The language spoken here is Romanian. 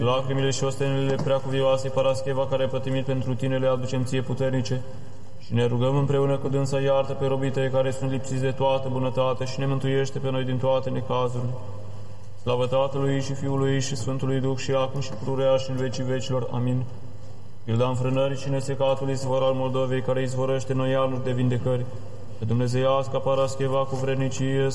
Lacrimile și ostenelele preacuvioasei Parascheva, care ai pătimit pentru tine, le aducem ție puternice și ne rugăm împreună cu dânsa, iartă pe robii tăi care sunt lipsiți de toată bunătate și ne mântuiește pe noi din toate necazurile. Slavă Tatălui și Fiului și Sfântului Duh și acum și pururea și în vecii vecilor. Amin. Pilda înfrânării și nesecatului izvor al Moldovei, care izvorăște noi iarnuri de vindecări, pe dumnezeiasca Parascheva cu vrednicie